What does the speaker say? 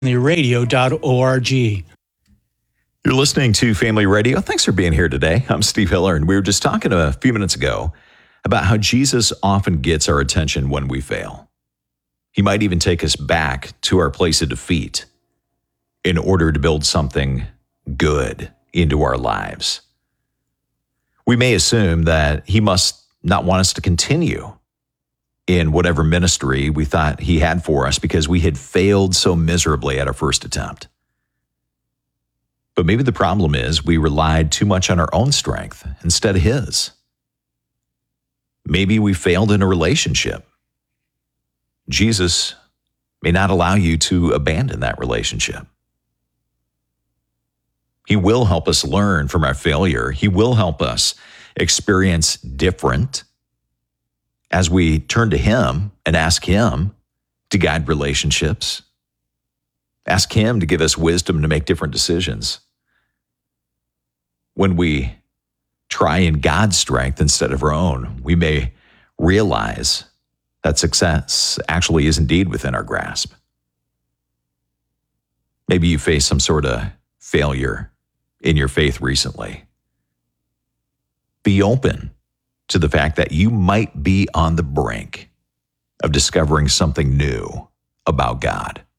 familyradio.org. You're listening to Family Radio. Thanks for being here today. I'm Steve Hiller, and we were just talking a few minutes ago about how Jesus often gets our attention when we fail. He might even take us back to our place of defeat in order to build something good into our lives. We may assume that he must not want us to continue in whatever ministry we thought he had for us because we had failed so miserably at our first attempt. But maybe the problem is we relied too much on our own strength instead of his. Maybe we failed in a relationship. Jesus may not allow you to abandon that relationship. He will help us learn from our failure. He will help us experience different as we turn to him and ask him to guide relationships. Ask him to give us wisdom to make different decisions. When we try in God's strength instead of our own, we may realize that success actually is indeed within our grasp. Maybe you face some sort of failure in your faith recently. Be open to the fact that you might be on the brink of discovering something new about God.